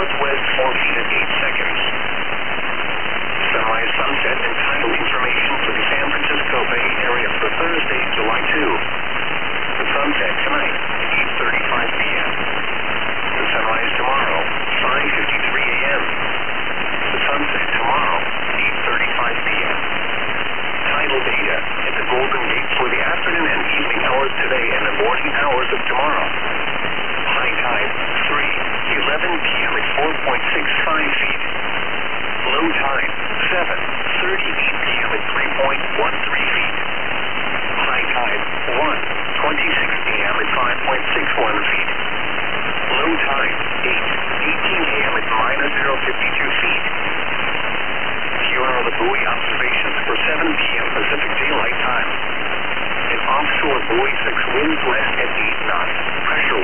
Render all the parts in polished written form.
northwest 4 feet at 8 seconds. Sunrise, sunset, and tidal information for the San Francisco Bay Area for Thursday, July 2. The sunset tonight, 8:35 p.m. The sunrise tomorrow, 5:53 a.m. The sunset tomorrow, 8:35 p.m. Tidal data at the Golden Gate for the afternoon and evening hours today and the morning hours of tomorrow. High tide, 3:11 p.m. at 4.65 feet. Low tide, 7:38 p.m. at 3.13 feet. High tide, 1:26 p.m. at 5.61 feet. Low tide, 8:18 a.m. at -0.52 feet. Here are the buoy observations for 7 p.m. Pacific Daylight Time. An offshore buoy 6 winds west at 8 knots, pressure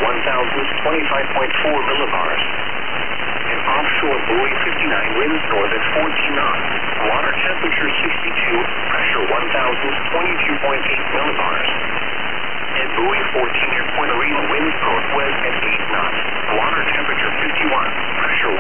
1,025.4 millibars. An offshore buoy 59 winds north at 14 knots, water temperature 62, pressure 1,022.8 millibars. At buoy 14 near Point Arena winds northwest at 8 knots, water temperature 51, pressure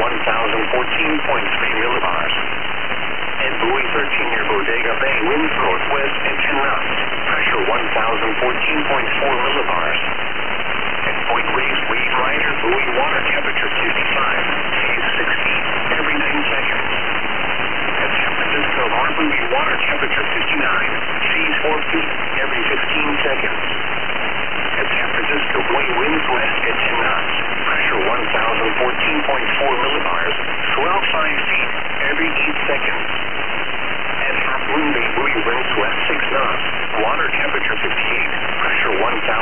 1,014.3 millibars. At buoy 13 near Bodega Bay winds northwest at 10 knots, pressure 1,014.4 millibars. At Point Reyes Wave Rider buoy water temperature 55, phase 6 feet every 9 seconds. At San Francisco Harbor Bay water temperature 59, phase 4 feet every 15 seconds. At San Francisco Bay winds west at 10 knots, pressure 1,014.4 millibars, swell 5 feet every 8 seconds. At Half Moon Bay buoy winds west 6 knots, water temperature 58, pressure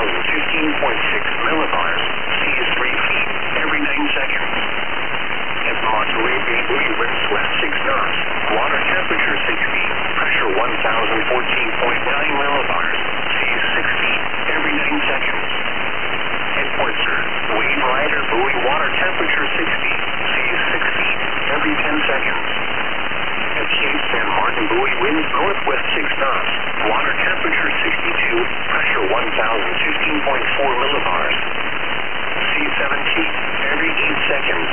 1,015.6 millibars, phase 3 feet every 9 seconds. At Monterey Bay buoy winds west 6 knots, water temperature 60, pressure 1,014.9 millibars, phase 6 feet every 9 seconds. At Portsmouth, Wave Rider buoy water temperature 60, phase 6 feet every 10 seconds. At Cape San Martin buoy winds northwest 6 knots, water temperature 62, pressure 1,015.4 millibars. C-17 every 8 seconds.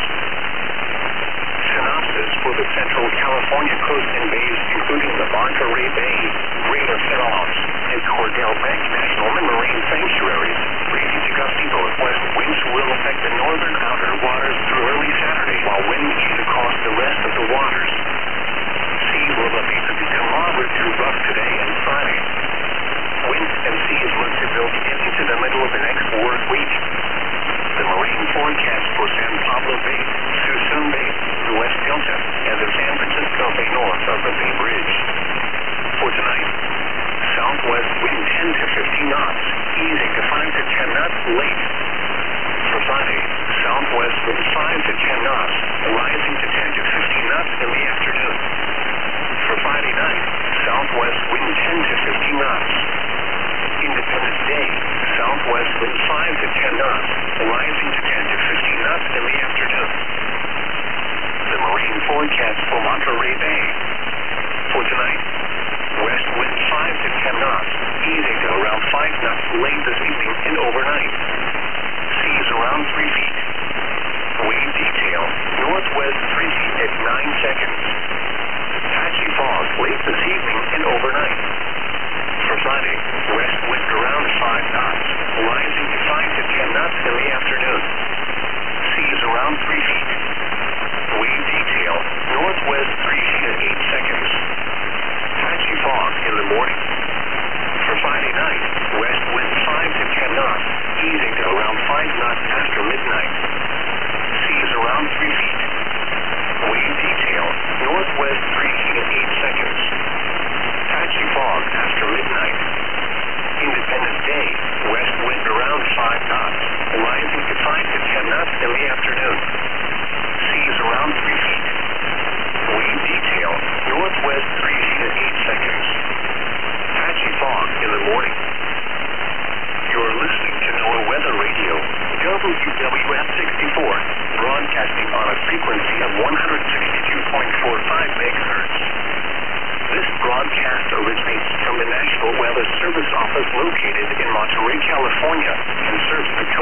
Synopsis for the Central California coast and bays, including the Monterey Bay, Greater Pinellas, and Cordell Bank National Marine Sanctuaries. Breezy to gusty northwest winds will affect the northern outer waters through early Saturday, while wind ease across the rest of the waters. Seas will appear to become moderate to rough today and Friday. Winds and seas look to build into the middle of the next work week. The marine forecast for San Pablo Bay, Suisun Bay, the West Delta, and the San Francisco Bay north of the Bay Bridge. For tonight, southwest wind 10 to 15 knots, easing to 5 to 10 knots late. For Friday, southwest wind 5 to 10 knots, rising to 10 to 15 knots in the afternoon. For Friday night, southwest wind 10 to 15 knots. Independence Day, southwest wind 5 to 10 knots, rising to 10 to 15 knots in the afternoon. The marine forecast for Monterey Bay. For tonight, west wind 5 to 10 knots, easing to around 5 knots late this evening and overnight. Seas around 3 feet. Wave detail, northwest 3 feet at 9 seconds. Patchy fog late this evening and overnight. For Friday, west wind around 5 knots, rising to 5 to 10 knots in the afternoon. Seas around 3 feet. Wave detail, northwest 3 feet at 8 seconds. Patchy fog in the morning. For Friday night, west wind 5 to 10 knots, easing to around 5 knots after midnight. Seas around 3 feet. Wave detail, northwest 3 feet at 8 seconds. Patchy fog after midnight. Independence Day, west wind around 5 knots, rising to 5 to 10 knots in the afternoon. Seas around 3 feet. Wave detail, northwest 3 feet at 8 seconds. Patchy fog in the morning. You're listening to NOAA Weather Radio, WWF 64, broadcasting on a frequency of 162.45 megahertz. This broadcast originates from the National Weather Service Office located in Monterey, California, and serves the